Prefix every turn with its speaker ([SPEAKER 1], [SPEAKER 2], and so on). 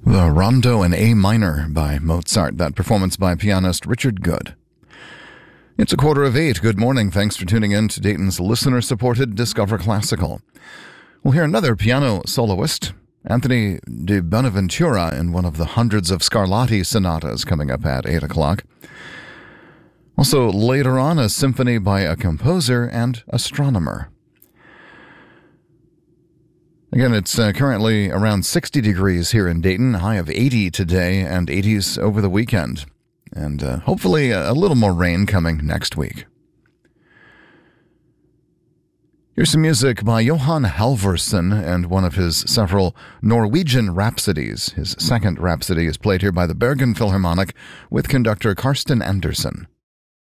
[SPEAKER 1] The Rondo in A minor by Mozart, that performance by pianist Richard Good. It's 7:45. Good morning. Thanks for tuning in to Dayton's listener-supported Discover Classical. We'll hear another piano soloist, Anthony de Bonaventura, in one of the hundreds of Scarlatti sonatas coming up at 8 o'clock. Also, later on, a symphony by a composer and astronomer. Again, it's currently around 60 degrees here in Dayton, high of 80 today and 80s over the weekend. And hopefully a little more rain coming next week. Here's some music by Johan Halvorsen and one of his several Norwegian rhapsodies. His second rhapsody is played here by the Bergen Philharmonic with conductor Karsten Andersen.